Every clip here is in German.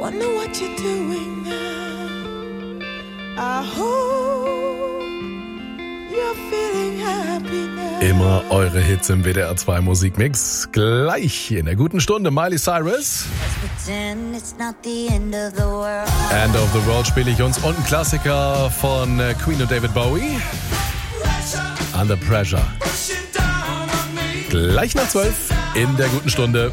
Wonder what you're doing now. I hope you're feeling happy now. Immer eure Hits im WDR 2 Musikmix. Gleich in der guten Stunde Miley Cyrus. End of the World spiele ich uns. Und ein Klassiker von Queen und David Bowie. Under Pressure. Gleich nach 12 in der guten Stunde.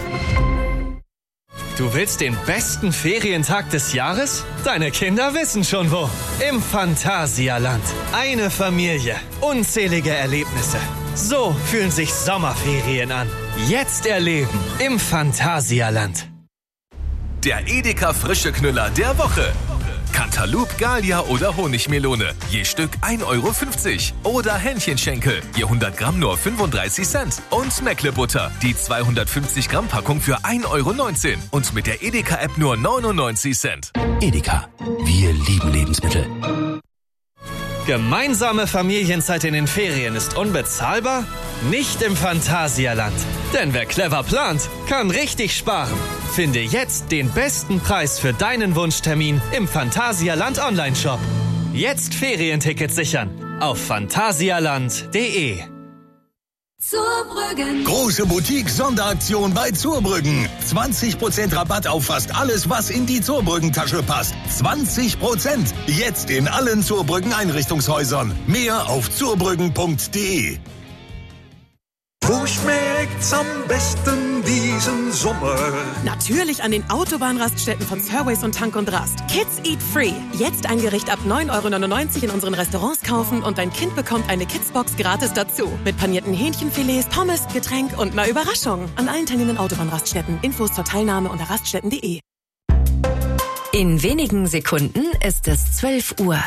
Du willst den besten Ferientag des Jahres? Deine Kinder wissen schon wo. Im Phantasialand. Eine Familie. Unzählige Erlebnisse. So fühlen sich Sommerferien an. Jetzt erleben im Phantasialand. Der Edeka Frische Knüller der Woche. Cantaloupe, Gallia oder Honigmelone. Je Stück 1,50 €. Oder Hähnchenschenkel. Je 100 Gramm nur 35 Cent. Und Meckle-Butter. Die 250 Gramm Packung für 1,19 €. Und mit der Edeka-App nur 99 Cent. Edeka. Wir lieben Lebensmittel. Gemeinsame Familienzeit in den Ferien ist unbezahlbar? Nicht im Phantasialand. Denn wer clever plant, kann richtig sparen. Finde jetzt den besten Preis für deinen Wunschtermin im Phantasialand Online-Shop. Jetzt Ferientickets sichern auf phantasialand.de. Zurbrüggen. Große Boutique-Sonderaktion bei Zurbrüggen. 20% Rabatt auf fast alles, was in die Zurbrüggen-Tasche passt. 20%. Jetzt in allen Zurbrüggen Einrichtungshäusern. Mehr auf zurbrüggen.de. Wo schmeckt's am besten diesen Sommer? Natürlich an den Autobahnraststätten von Surways und Tank und Rast. Kids Eat Free. Jetzt ein Gericht ab 9,99 € in unseren Restaurants kaufen und dein Kind bekommt eine Kidsbox gratis dazu. Mit panierten Hähnchenfilets, Pommes, Getränk und einer Überraschung. An allen teilnehmenden Autobahnraststätten. Infos zur Teilnahme unter raststätten.de. In wenigen Sekunden ist es 12 Uhr.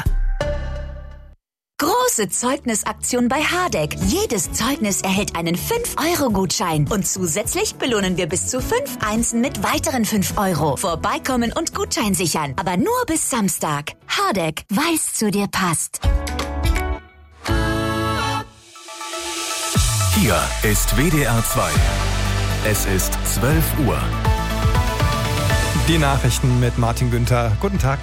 Große Zeugnisaktion bei Hardegg. Jedes Zeugnis erhält einen 5-Euro-Gutschein. Und zusätzlich belohnen wir bis zu 5 Einsen mit weiteren 5 €. Vorbeikommen und Gutschein sichern. Aber nur bis Samstag. Hardegg, weil's zu dir passt. Hier ist WDR 2. Es ist 12 Uhr. Die Nachrichten mit Martin Günther. Guten Tag.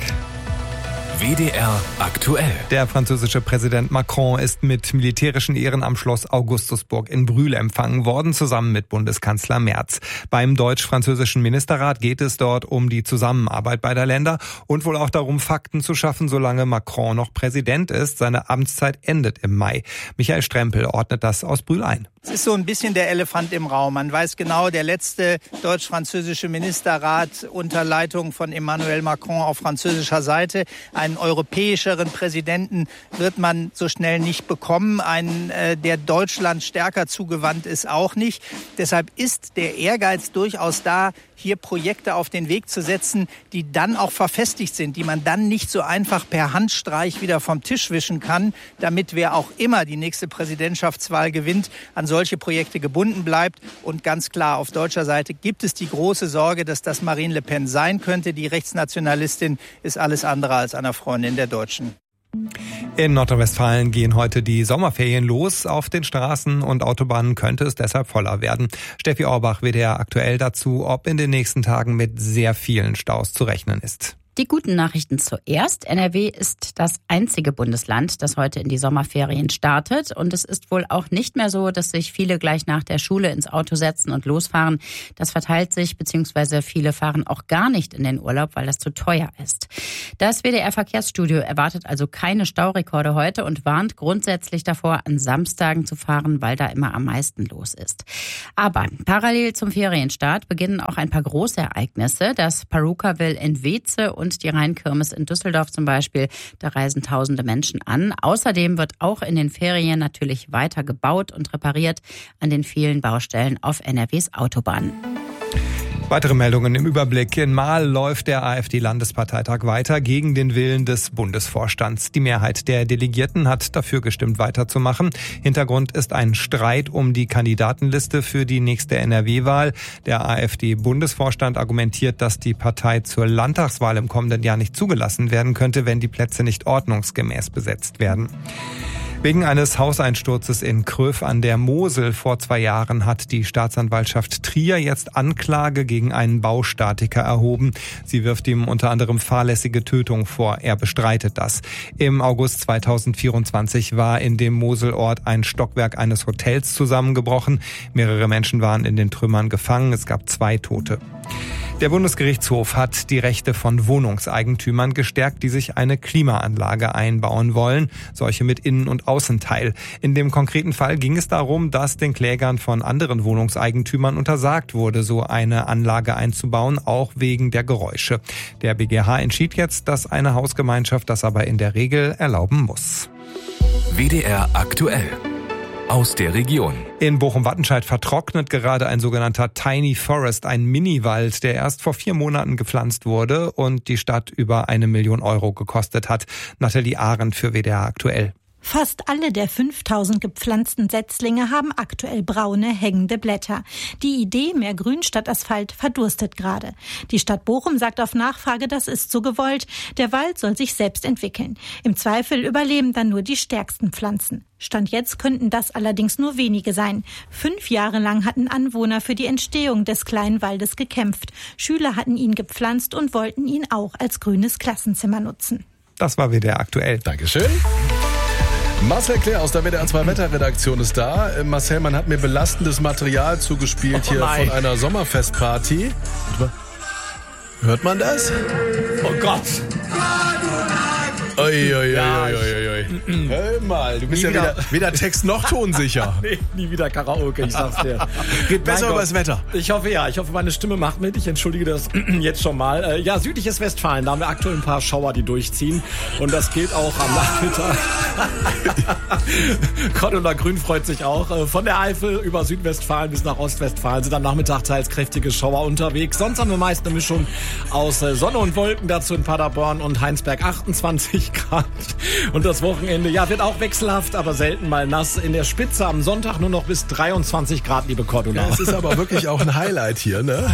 WDR aktuell. Der französische Präsident Macron ist mit militärischen Ehren am Schloss Augustusburg in Brühl empfangen worden, zusammen mit Bundeskanzler Merz. Beim deutsch-französischen Ministerrat geht es dort um die Zusammenarbeit beider Länder und wohl auch darum, Fakten zu schaffen, solange Macron noch Präsident ist. Seine Amtszeit endet im Mai. Michael Strempel ordnet das aus Brühl ein. Es ist so ein bisschen der Elefant im Raum. Man weiß genau, der letzte deutsch-französische Ministerrat unter Leitung von Emmanuel Macron auf französischer Seite. Einen europäischeren Präsidenten wird man so schnell nicht bekommen. Einen, der Deutschland stärker zugewandt ist, auch nicht. Deshalb ist der Ehrgeiz durchaus da, hier Projekte auf den Weg zu setzen, die dann auch verfestigt sind, die man dann nicht so einfach per Handstreich wieder vom Tisch wischen kann, damit wer auch immer die nächste Präsidentschaftswahl gewinnt, an solche Projekte gebunden bleibt. Und ganz klar, auf deutscher Seite gibt es die große Sorge, dass das Marine Le Pen sein könnte. Die Rechtsnationalistin ist alles andere als eine Freundin der Deutschen. In Nordrhein-Westfalen gehen heute die Sommerferien los. Auf den Straßen und Autobahnen könnte es deshalb voller werden. Steffi Orbach, WDR aktuell dazu, ob in den nächsten Tagen mit sehr vielen Staus zu rechnen ist. Die guten Nachrichten zuerst. NRW ist das einzige Bundesland, das heute in die Sommerferien startet. Und es ist wohl auch nicht mehr so, dass sich viele gleich nach der Schule ins Auto setzen und losfahren. Das verteilt sich, beziehungsweise viele fahren auch gar nicht in den Urlaub, weil das zu teuer ist. Das WDR-Verkehrsstudio erwartet also keine Staurekorde heute und warnt grundsätzlich davor, an Samstagen zu fahren, weil da immer am meisten los ist. Aber parallel zum Ferienstart beginnen auch ein paar große Ereignisse. Das Perukaville in Weeze und die Rheinkirmes in Düsseldorf zum Beispiel. Da reisen tausende Menschen an. Außerdem wird auch in den Ferien natürlich weiter gebaut und repariert an den vielen Baustellen auf NRWs Autobahnen. Weitere Meldungen im Überblick. In Marl läuft der AfD-Landesparteitag weiter gegen den Willen des Bundesvorstands. Die Mehrheit der Delegierten hat dafür gestimmt, weiterzumachen. Hintergrund ist ein Streit um die Kandidatenliste für die nächste NRW-Wahl. Der AfD-Bundesvorstand argumentiert, dass die Partei zur Landtagswahl im kommenden Jahr nicht zugelassen werden könnte, wenn die Plätze nicht ordnungsgemäß besetzt werden. Wegen eines Hauseinsturzes in Kröv an der Mosel vor 2 Jahren hat die Staatsanwaltschaft Trier jetzt Anklage gegen einen Baustatiker erhoben. Sie wirft ihm unter anderem fahrlässige Tötung vor. Er bestreitet das. Im August 2024 war in dem Moselort ein Stockwerk eines Hotels zusammengebrochen. Mehrere Menschen waren in den Trümmern gefangen. Es gab 2 Tote. Der Bundesgerichtshof hat die Rechte von Wohnungseigentümern gestärkt, die sich eine Klimaanlage einbauen wollen, solche mit Innen- und Außenteil. In dem konkreten Fall ging es darum, dass den Klägern von anderen Wohnungseigentümern untersagt wurde, so eine Anlage einzubauen, auch wegen der Geräusche. Der BGH entschied jetzt, dass eine Hausgemeinschaft das aber in der Regel erlauben muss. WDR aktuell. Aus der Region. In Bochum-Wattenscheid vertrocknet gerade ein sogenannter Tiny Forest, ein Miniwald, der erst vor 4 Monaten gepflanzt wurde und die Stadt über 1 Million Euro gekostet hat. Nathalie Arendt für WDR aktuell. Fast alle der 5000 gepflanzten Setzlinge haben aktuell braune, hängende Blätter. Die Idee, mehr Grün statt Asphalt, verdurstet gerade. Die Stadt Bochum sagt auf Nachfrage, das ist so gewollt. Der Wald soll sich selbst entwickeln. Im Zweifel überleben dann nur die stärksten Pflanzen. Stand jetzt könnten das allerdings nur wenige sein. 5 Jahre lang hatten Anwohner für die Entstehung des kleinen Waldes gekämpft. Schüler hatten ihn gepflanzt und wollten ihn auch als grünes Klassenzimmer nutzen. Das war WDR aktuell. Dankeschön. Marcel Claire aus der WDR 2 Wetterredaktion ist da. Marcel, man hat mir belastendes Material zugespielt hier von einer Sommerfestparty. Hört man das? Oh Gott! Oi. Hör mal, du bist ja weder Text noch tonsicher. Nee, nie wieder Karaoke, ich sag's dir. Geht besser über das Wetter. Ich hoffe, ja. Ich hoffe, meine Stimme macht mit. Ich entschuldige das jetzt schon mal. Ja, südliches Westfalen, da haben wir aktuell ein paar Schauer, die durchziehen. Und das gilt auch am Nachmittag. Cordula Grün freut sich auch. Von der Eifel über Südwestfalen bis nach Ostwestfalen sind am Nachmittag teils kräftige Schauer unterwegs. Sonst haben wir meist eine Mischung aus Sonne und Wolken. Dazu in Paderborn und Heinsberg 28 Grad. Und das Wochenende, ja, wird auch wechselhaft, aber selten mal nass. In der Spitze am Sonntag nur noch bis 23 Grad, liebe Cordula. Ja, es ist aber wirklich auch ein Highlight hier, ne?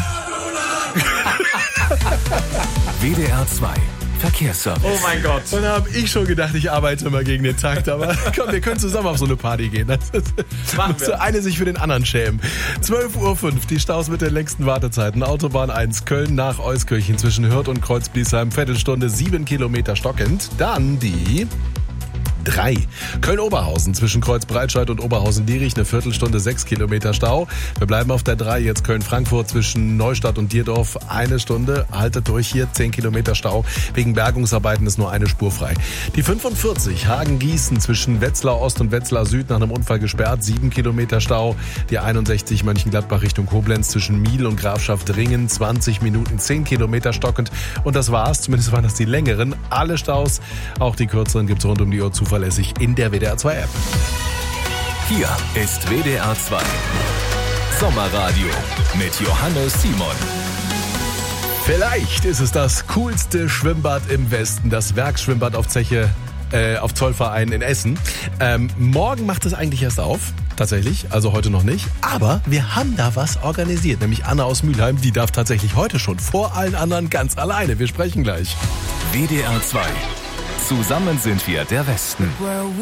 WDR 2 Verkehrsservice. Oh mein Gott. Und da habe ich schon gedacht, ich arbeite immer gegen den Takt. Aber komm, wir können zusammen auf so eine Party gehen. Das machen wir. Der eine sich für den anderen schämen. 12:05 Uhr, die Staus mit den längsten Wartezeiten. Autobahn 1, Köln nach Euskirchen zwischen Hürth und Kreuzbliesheim. Viertelstunde, 7 Kilometer stockend. Dann die 3. Köln-Oberhausen zwischen Kreuzbreitscheid und Oberhausen-Dierich, eine Viertelstunde, 6 Kilometer Stau. Wir bleiben auf der 3, jetzt Köln-Frankfurt zwischen Neustadt und Dierdorf, 1 Stunde. Haltet durch hier, 10 Kilometer Stau. Wegen Bergungsarbeiten ist nur eine Spur frei. Die 45, Hagen-Gießen zwischen Wetzlar Ost und Wetzlar Süd nach einem Unfall gesperrt, 7 Kilometer Stau. Die 61, Mönchengladbach Richtung Koblenz zwischen Miel und Grafschaft Ringen, 20 Minuten, 10 Kilometer stockend. Und das war's, zumindest waren das die längeren. Alle Staus, auch die kürzeren gibt's rund um die Uhr zuverlässig in der WDR 2 App. Hier ist WDR 2 Sommerradio mit Johannes Simon. Vielleicht ist es das coolste Schwimmbad im Westen, das Werksschwimmbad auf Zeche, auf Zollverein in Essen. Morgen macht es eigentlich erst auf, tatsächlich, also heute noch nicht. Aber wir haben da was organisiert, nämlich Anna aus Mülheim, die darf tatsächlich heute schon vor allen anderen ganz alleine. Wir sprechen gleich. WDR 2. Zusammen sind wir der Westen.